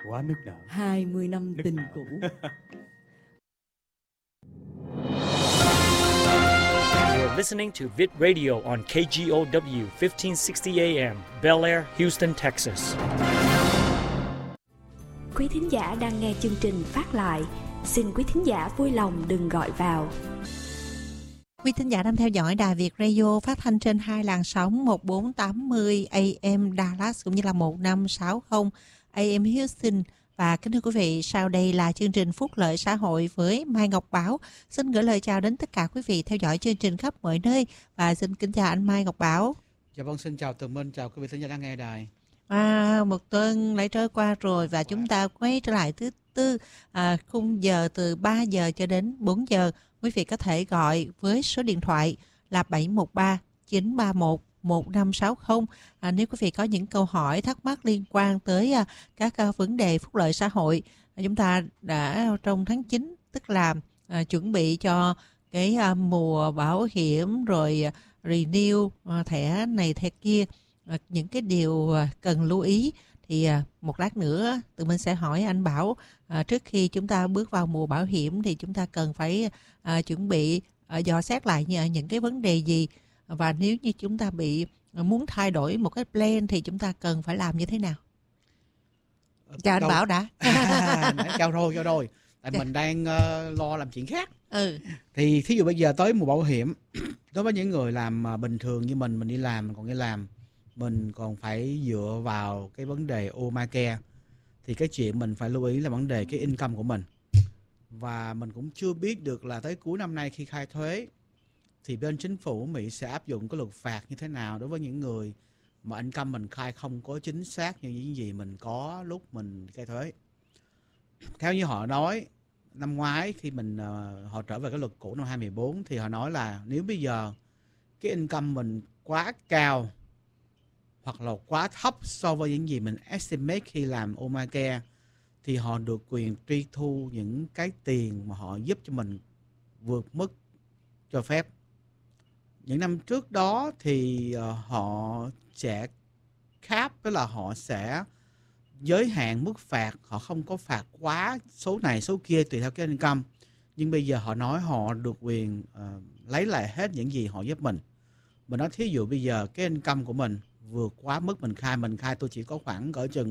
Quá nức nở. 20 năm Nức tình nở. cũ. You're listening to Vid Radio on KGOW 1560 AM, Bel Air, Houston, Texas. Quý thính giả đang nghe chương trình phát lại. Xin quý thính giả vui lòng đừng gọi vào. Quý thính giả đang theo dõi Đài Việt Radio phát thanh trên hai làn sóng 1480 AM Dallas cũng như là 1560 AM Houston. Và kính thưa quý vị, sau đây là chương trình Phúc Lợi Xã Hội với Mai Ngọc Bảo. Xin gửi lời chào đến tất cả quý vị theo dõi chương trình khắp mọi nơi và xin kính chào anh Mai Ngọc Bảo. Dạ vâng, xin chào Tường Minh, chào quý vị thính giả đang nghe đài. Một tuần lại trôi qua rồi và chúng ta quay trở lại thứ tư, khung giờ từ 3 giờ cho đến 4 giờ. Quý vị có thể gọi với số điện thoại là 713 931 1560. Nếu quý vị có những câu hỏi thắc mắc liên quan tới các vấn đề phúc lợi xã hội, chúng ta đã trong tháng 9 tức là chuẩn bị cho cái mùa bảo hiểm rồi renew thẻ này thẻ kia, những cái điều cần lưu ý thì một lát nữa tụi mình sẽ hỏi anh Bảo trước khi chúng ta bước vào mùa bảo hiểm thì chúng ta cần phải chuẩn bị dò xét lại những cái vấn đề gì, và nếu như chúng ta muốn thay đổi một cái plan thì chúng ta cần phải làm như thế nào? Chào anh Bảo đã. Chào rồi. Tại mình đang lo làm chuyện khác. Thì thí dụ bây giờ tới mùa bảo hiểm, đối với những người làm bình thường như mình đi làm, mình còn đi làm, mình còn phải dựa vào cái vấn đề Obamacare, thì cái chuyện mình phải lưu ý là vấn đề cái income của mình. Và mình cũng chưa biết được là tới cuối năm nay khi khai thuế thì bên chính phủ Mỹ sẽ áp dụng cái luật phạt như thế nào đối với những người mà income mình khai không có chính xác như những gì mình có lúc mình khai thuế. Theo như họ nói, năm ngoái khi họ trở về cái luật cũ năm 2014 thì họ nói là nếu bây giờ cái income mình quá cao hoặc là quá thấp so với những gì mình estimate khi làm Obamacare thì họ được quyền truy thu những cái tiền mà họ giúp cho mình vượt mức cho phép. Những năm trước đó thì họ sẽ cap, tức là họ sẽ giới hạn mức phạt, họ không có phạt quá số này số kia tùy theo cái income. Nhưng bây giờ họ nói họ được quyền lấy lại hết những gì họ giúp mình. Mình nói thí dụ bây giờ cái income của mình vượt quá mức mình khai tôi chỉ có khoảng cỡ chừng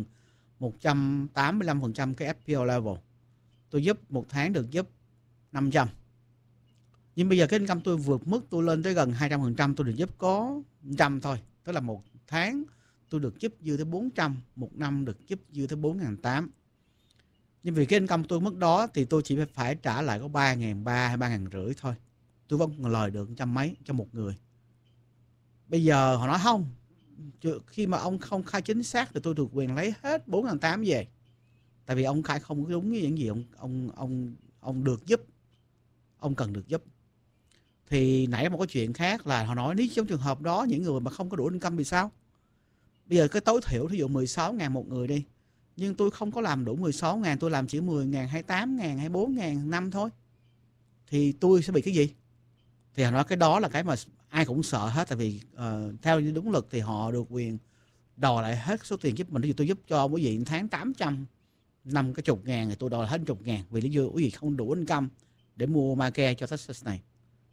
185% cái FPL level. Tôi giúp một tháng được giúp 500. Nhưng bây giờ cái income tôi vượt mức, tôi lên tới gần 200%, tôi được giúp có 100 thôi. Tức là một tháng tôi được giúp dư tới 400, một năm được giúp dư tới 4.800. Nhưng vì cái income tôi mức đó thì tôi chỉ phải trả lại có 3.300 hay 3.500 thôi. Tôi vẫn lời được 100 mấy cho một người. Bây giờ họ nói không, khi mà ông không khai chính xác thì tôi được quyền lấy hết 4.800 về. Tại vì ông khai không đúng với những gì ông được giúp, ông cần được giúp. Thì nãy một cái chuyện khác là họ nói nếu trong trường hợp đó những người mà không có đủ income thì sao? Bây giờ cái tối thiểu thí dụ 16.000 một người đi, nhưng tôi không có làm đủ 16.000, tôi làm chỉ 10.000, 28.000, 24.000 năm thôi, thì tôi sẽ bị cái gì? Thì họ nói cái đó là cái mà ai cũng sợ hết. Tại vì theo như đúng luật thì họ được quyền đòi lại hết số tiền giúp mình. Ví dụ tôi giúp cho quý vị tháng 800, năm cái chục ngàn thì tôi đòi hết chục ngàn, vì lý do quý vị không đủ income để mua Obamacare cho Texas này.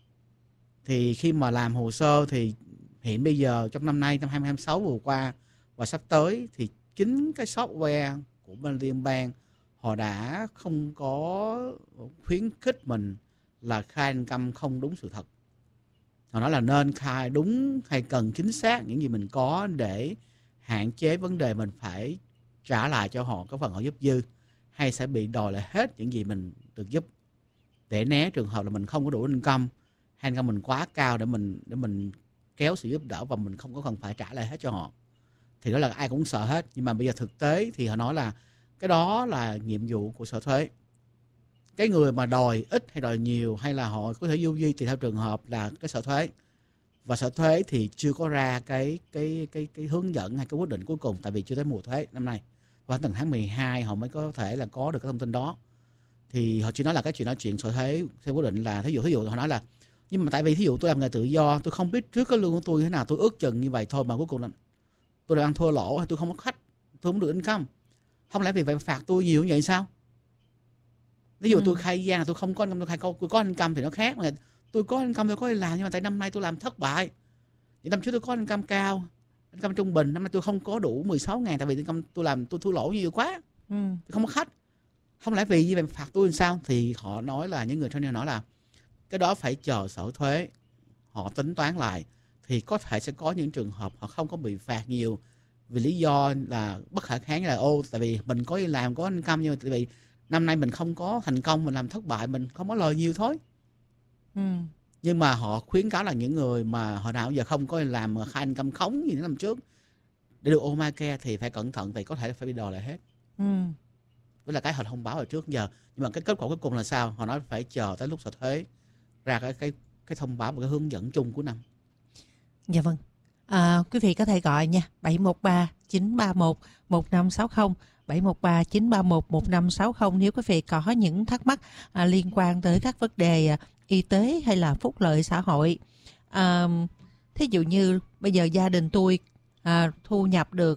Thì khi mà làm hồ sơ thì hiện bây giờ trong năm nay, năm 2026 vừa qua và sắp tới thì chính cái software của bên liên bang họ đã không có khuyến khích mình là khai income không đúng sự thật. Họ nói là nên khai đúng hay cần chính xác những gì mình có để hạn chế vấn đề mình phải trả lại cho họ cái phần họ giúp dư, hay sẽ bị đòi lại hết những gì mình được giúp, để né trường hợp là mình không có đủ income hay income mình quá cao để mình kéo sự giúp đỡ và mình không có cần phải trả lại hết cho họ. Thì đó là ai cũng sợ hết. Nhưng mà bây giờ thực tế thì họ nói là cái đó là nhiệm vụ của sở thuế. Cái người mà đòi ít hay đòi nhiều hay là họ có thể du di tùy theo trường hợp là cái sở thuế. Và sở thuế thì chưa có ra cái hướng dẫn hay cái quyết định cuối cùng, tại vì chưa tới mùa thuế năm nay. Và tận tháng 12 họ mới có thể là có được cái thông tin đó. Thì họ chỉ nói là cái chuyện sở thuế theo quyết định là thí dụ họ nói là nhưng mà tại vì thí dụ tôi làm nghề tự do, tôi không biết trước cái lương của tôi như thế nào, tôi ước chừng như vậy thôi mà cuối cùng là tôi đang ăn thua lỗ, tôi không có khách, tôi không được income. Không lẽ vì vậy phạt tôi nhiều như vậy sao? Ví dụ tôi khai gian là tôi không có income, tôi khai câu tôi có income thì nó khác. Mà tôi có income tôi có đi làm, nhưng mà tại năm nay tôi làm thất bại. Thì năm trước tôi có income cao, income trung bình, năm nay tôi không có đủ 16.000 tại vì income tôi làm tôi thua lỗ nhiều quá, tôi không có khách. Không lẽ vì vậy phạt tôi làm sao? Thì họ nói là những người trainer nói là cái đó phải chờ sở thuế họ tính toán lại, thì có thể sẽ có những trường hợp họ không có bị phạt nhiều vì lý do là bất khả kháng, là tại vì mình có đi làm có income, nhưng mà tại vì năm nay mình không có thành công, mình làm thất bại, mình không có lời nhiều thôi. Nhưng mà họ khuyến cáo là những người mà hồi nào giờ không có làm mà khai income khống như những năm trước để được Obamacare thì phải cẩn thận, thì có thể phải bị đòi lại hết. Với là cái họ thông báo ở trước giờ, nhưng mà cái kết quả cuối cùng là sao? Họ nói phải chờ tới lúc sở thuế ra cái thông báo và cái hướng dẫn chung của năm. Dạ vâng. Quý vị có thể gọi nha, 713-931-1560, 713-931-1560 nếu quý vị có những thắc mắc liên quan tới các vấn đề y tế hay là phúc lợi xã hội. Thí dụ như bây giờ gia đình tôi thu nhập được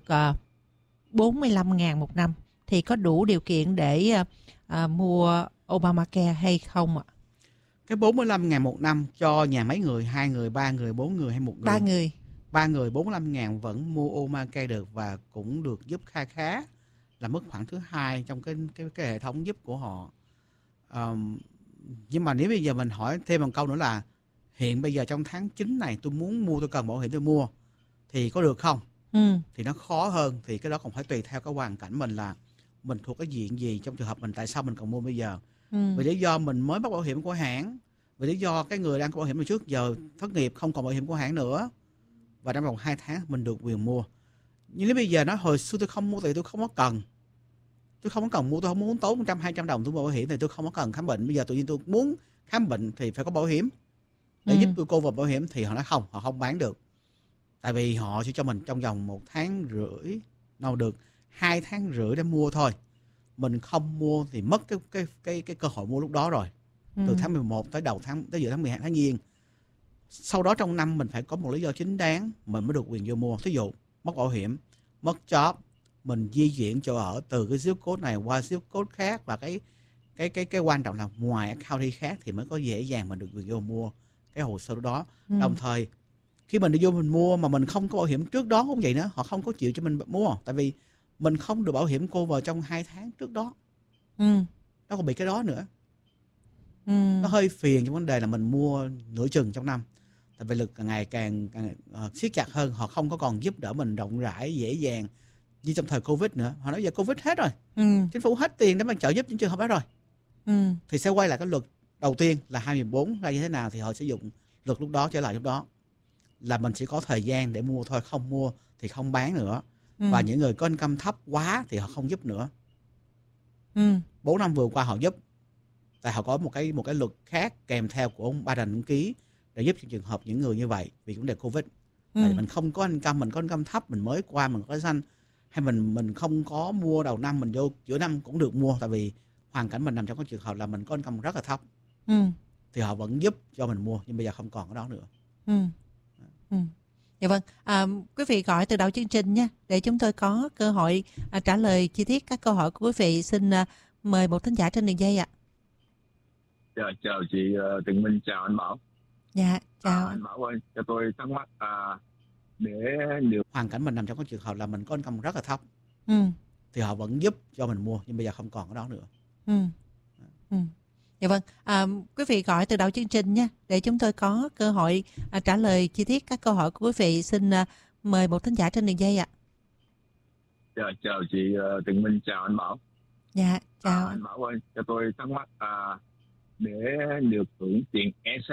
45.000 một năm thì có đủ điều kiện để mua Obamacare hay không ạ? Cái 45.000 một năm cho nhà mấy người, 2 người, 3 người, 4 người hay 1 người? 3 người. 3 người 45.000 vẫn mua Obamacare được và cũng được giúp khá là mức khoản thứ hai trong cái hệ thống giúp của họ. Nhưng mà nếu bây giờ mình hỏi thêm một câu nữa là hiện bây giờ trong tháng 9 này tôi muốn mua, tôi cần bảo hiểm tôi mua thì có được không? Thì nó khó hơn, thì cái đó còn phải tùy theo cái hoàn cảnh mình là mình thuộc cái diện gì trong trường hợp mình, tại sao mình cần mua bây giờ. Vì lý do mình mới bắt bảo hiểm của hãng, vì lý do cái người đang có bảo hiểm trước giờ thất nghiệp không còn bảo hiểm của hãng nữa, và trong vòng 2 tháng mình được quyền mua. Nhưng nếu bây giờ nói hồi xưa tôi không mua thì tôi không có cần, mua, tôi không muốn tốn 100-200 đồng tôi mua bảo hiểm thì tôi không có cần khám bệnh. Bây giờ tự nhiên tôi muốn khám bệnh thì phải có bảo hiểm để giúp tôi cover bảo hiểm, thì họ nói không, họ không bán được, tại vì họ chỉ cho mình trong vòng 1 tháng rưỡi, nào được 2 tháng rưỡi để mua thôi. Mình không mua thì mất cái cơ hội mua lúc đó rồi. Từ tháng 11 tới giữa tháng 12 tháng Giêng. Sau đó trong năm mình phải có một lý do chính đáng mình mới được quyền vô mua. Thí dụ mất bảo hiểm, mất job, mình di chuyển chỗ ở từ cái zip code này qua zip code khác, và cái quan trọng là ngoài account khác thì mới có dễ dàng mình được quyền vô mua cái hồ sơ đó. Đồng thời khi mình đi vô mình mua mà mình không có bảo hiểm trước đó cũng vậy nữa, họ không có chịu cho mình mua, tại vì mình không được bảo hiểm cover trong 2 tháng trước đó. Nó còn bị cái đó nữa. Nó hơi phiền trong vấn đề là mình mua nửa chừng trong năm, tại vì lực càng ngày càng siết chặt hơn, họ không có còn giúp đỡ mình rộng rãi dễ dàng như trong thời Covid nữa. Họ nói giờ Covid hết rồi, chính phủ hết tiền để mà trợ giúp những trường hợp đó rồi, thì sẽ quay lại cái luật đầu tiên là 2014 ra như thế nào thì họ sẽ dùng luật lúc đó trở lại lúc đó, là mình chỉ có thời gian để mua thôi, không mua thì không bán nữa. Và những người có income thấp quá thì họ không giúp nữa. 4 năm vừa qua họ giúp, tại họ có một cái luật khác kèm theo của ông Biden ký để giúp cho trường hợp những người như vậy vì vấn đề Covid. Tại mình không có income, mình có income thấp, mình mới qua, mình có xanh, hay mình không có mua đầu năm, mình vô giữa năm cũng được mua, tại vì hoàn cảnh mình nằm trong cái trường hợp là mình có income rất là thấp. Thì họ vẫn giúp cho mình mua, nhưng bây giờ không còn cái đó nữa. Dạ vâng, quý vị gọi từ đầu chương trình nha, để chúng tôi có cơ hội trả lời chi tiết các câu hỏi của quý vị. Xin mời một thính giả trên đường dây ạ. Chào chị Tường Minh, chào anh Bảo. Dạ, chào anh Bảo ơi, cho tôi thắc mắc để được hoàn cảnh mình nằm trong cái trường hợp là mình có income rất là thấp, thì họ vẫn giúp cho mình mua, nhưng bây giờ không còn cái đó nữa. Dạ vâng, quý vị gọi từ đầu chương trình nha, để chúng tôi có cơ hội trả lời chi tiết các câu hỏi của quý vị. Xin mời một thính giả trên đường dây ạ. Chào chị Tường Minh, chào anh Bảo. Dạ, chào anh Bảo ơi, cho tôi thắc mắc để được hưởng tiền ESA